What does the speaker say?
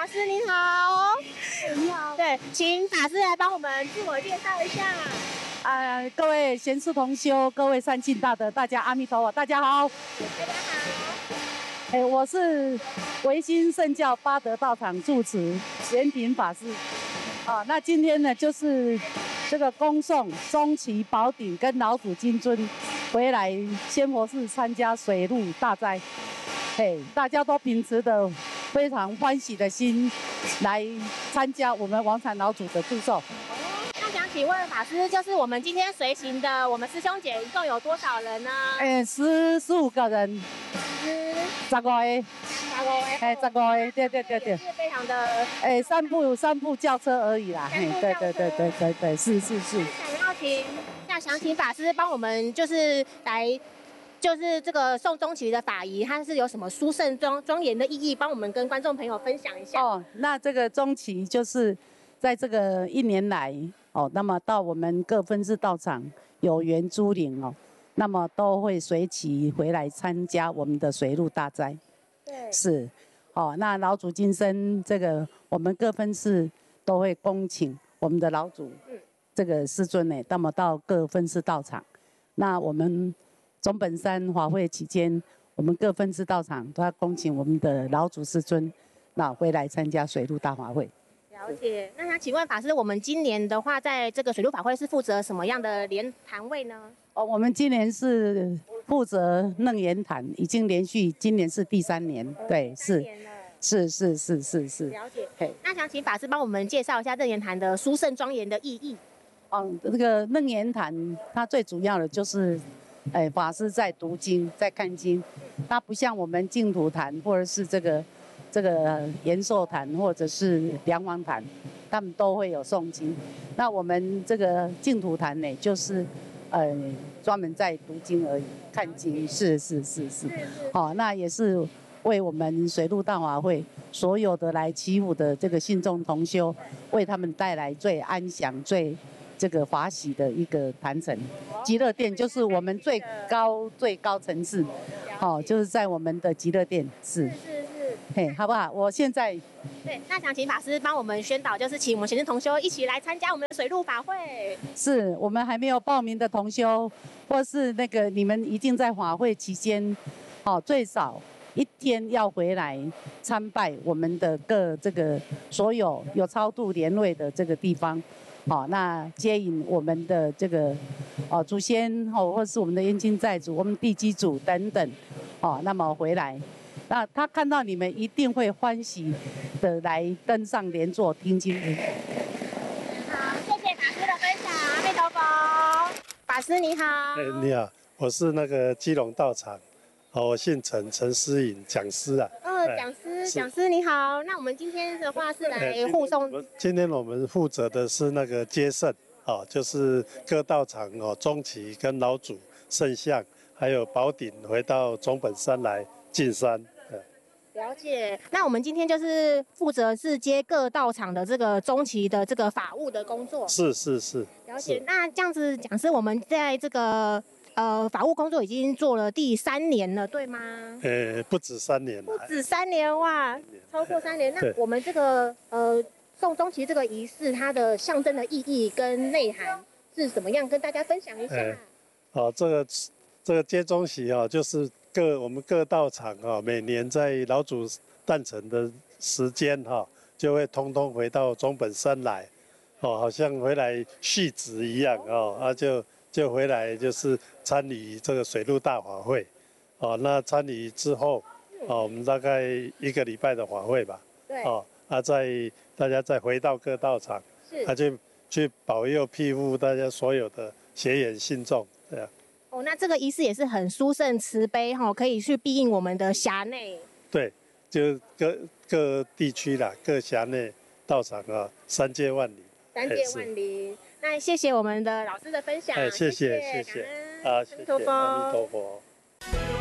法师你好。 你好。 对，请法师来帮我们自我介绍一下。 各位贤士同修，各位善信大德，大家阿弥陀佛，大家好。 大家好。 我是维新圣教八德道场住持贤平法师。那今天呢，就是这个恭送中旗宝鼎跟老祖金尊回来仙佛寺参加水陆大斋。大家都秉持的非常欢喜的心来参加我们王禅老祖的祝寿。 那想请问法师，就是我们今天随行的我们师兄姐一共有多少人呢 ？15个人。15个。15个，对。 是非常的。 三部轿车而已啦。对，是。 想请法师帮我们就是来。就是这个送中旗的法仪，它是有什么殊胜庄严的意义？帮我们跟观众朋友分享一下。 那这个中旗就是在这个1年来那么到我们各分寺道场有缘诸灵那么都会随旗回来参加我们的水陆大斋。 对， 是那老祖金身这个我们各分寺都会恭请我们的老祖这个师尊呢，那么到各分寺道场，那我们总本山法会期间，我们各分寺道场都要恭请我们的老祖师尊，那回来参加水陆大法会。 了解。那想请问法师，我们今年的话，在这个水陆法会是负责什么样的莲坛位呢？ 我们今年是负责楞严坛，已经连续今年是第3年，对，是。 了解。那想请法师帮我们介绍一下楞严坛的殊胜庄严的意义。 这个楞严坛它最主要的就是。法师在读经，在看经，它不像我们净土坛或者是这个延寿坛或者是梁王坛，他们都会有诵经。那我们这个净土坛呢，就是专门在读经而已，看经。是。那也是为我们水陆大法会所有的来祈福的这个信众同修，为他们带来最安详、最这个法喜的一个坛城。极乐殿就是我们最高层次，就是在我们的极乐殿。是，好不好？我现在对，那想请法师帮我们宣导，就是请我们贤士同修一起来参加我们的水陆法会。 是我们还没有报名的同修，或是那个你们一定在法会期间，最少1天要回来参拜我们的这个所有有超度莲位的这个地方。那接引我们的这个祖先或是我们的冤亲债主、我们地基主等等，那么回来，那他看到你们一定会欢喜的来登上莲座听经。 好，谢谢法师的分享，阿弥陀佛。法师你好。 你好，我是那个基隆道场，我姓陈，陈思颖，讲师啊。 讲师你好，那我们今天的话是来护送。 今天我们负责的是那个接圣，就是各道场中旗跟老祖圣像，还有宝鼎回到总本山来进山。 了解。那我们今天就是负责是接各道场的这个中旗的这个法务的工作。 是。 了解。那这样子讲师，我们在这个法务工作已经做了第3年了，对吗？ 不止3年。 不止3年哇，超过3年。那我们这个送中旗这个仪式，它的象征的意义跟内涵是怎么样？跟大家分享一下。 这个接中旗就是我们各道场每年在老祖诞辰的时间就会通通回到总本山来，好像回来续职一样就回来就是参与这个水陆大法会，那参与之后，我们大概1个礼拜的法会吧， 对， 大家再回到各道场，就去保佑庇护大家所有的学员信众，这样。 那这个仪式也是很殊胜慈悲可以去庇应我们的辖内。 对，就各地区啦，各辖内道场3界万里。 3界万里。那谢谢我们的老师的分享， 谢谢， 感恩， 谢谢，阿弥陀佛。